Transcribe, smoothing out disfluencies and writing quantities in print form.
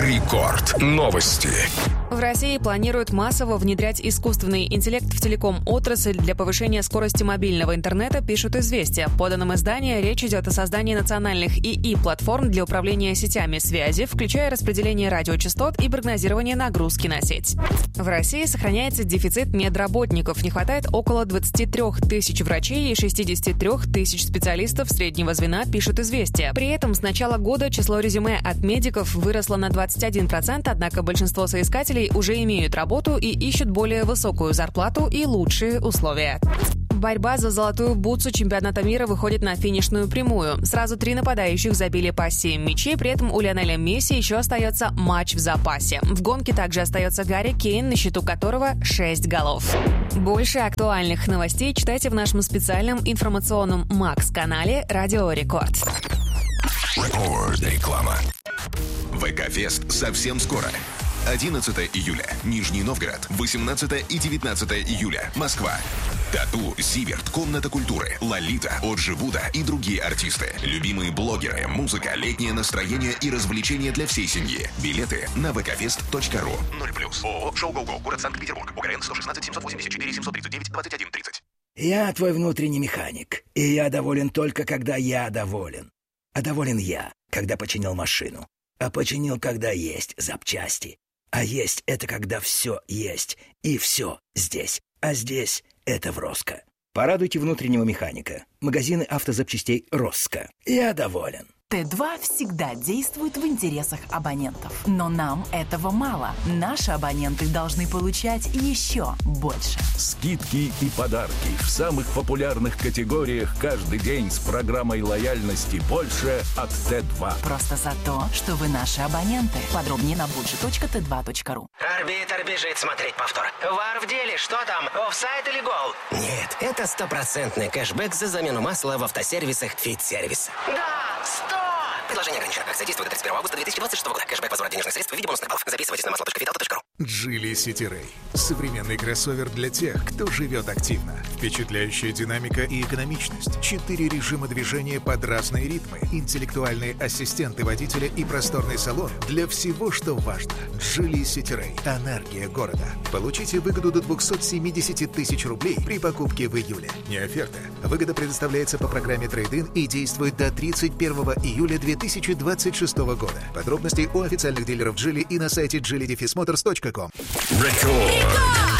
Рекорд. Новости. В России планируют массово внедрять искусственный интеллект в телеком-отрасль для повышения скорости мобильного интернета, пишут «Известия». В поданном издании речь идет о создании национальных ИИ-платформ для управления сетями связи, включая распределение радиочастот и прогнозирование нагрузки на сеть. В России сохраняется дефицит медработников. Не хватает около 23 тысяч врачей и 63 тысяч специалистов среднего звена, пишут «Известия». При этом с начала года число резюме от медиков выросло на 21%, однако большинство соискателей уже имеют работу и ищут более высокую зарплату и лучшие условия. Борьба за золотую бутсу чемпионата мира выходит на финишную прямую. Сразу 3 нападающих забили по 7 мячей, при этом у Лионеля Месси еще остается матч в запасе. В гонке также остается Гарри Кейн, на счету которого 6 голов. Больше актуальных новостей читайте в нашем специальном информационном Макс-канале «Радио Рекорд». Реклама. ВК-фест совсем скоро. 11 июля – Нижний Новгород, 18 и 19 июля – Москва. Тату, Зиверт, Комната культуры, Лолита, Оджи Вуда и другие артисты. Любимые блогеры, музыка, летнее настроение и развлечения для всей семьи. Билеты на vkfest.ru. 0+. ООО «Шоу Го-Го», город Санкт-Петербург. УКРН 116 784 739 21 30. Я твой внутренний механик, и я доволен только, когда я доволен. А доволен я, когда починил машину. А починил, когда есть запчасти. А есть — это когда все есть, и все здесь. А здесь — это в Роско. Порадуйте внутреннего механика. Магазины автозапчастей Роско. Я доволен. Т2 всегда действует в интересах абонентов. Но нам этого мало. Наши абоненты должны получать еще больше. Скидки и подарки в самых популярных категориях каждый день с программой лояльности «Больше» от Т2. Просто за то, что вы наши абоненты. Подробнее на budget.t2.ru. Арбитр бежит смотреть повтор. Вар в деле, что там, офсайд или гол? Нет, это 100% кэшбэк за замену масла в автосервисах «Фит-сервис». Да, 100! Предложение ограничено. Акция действует до 31 августа 2026 года. Кэшбэк, возврат денежных средств в виде бонусных баллов. Записывайтесь на масло.vital.ru. Geely City Ray. Современный кроссовер для тех, кто живет активно. Впечатляющая динамика и экономичность. 4 режима движения под разные ритмы. Интеллектуальные ассистенты водителя и просторный салон для всего, что важно. Geely City Ray. Энергия города. Получите выгоду до 270 тысяч рублей при покупке в июле. Не оферта. Выгода предоставляется по программе Trade-in и действует до 31 июля 2026 года. Подробности у официальных дилеров Geely и на сайте geely-motors.com. Рекорд.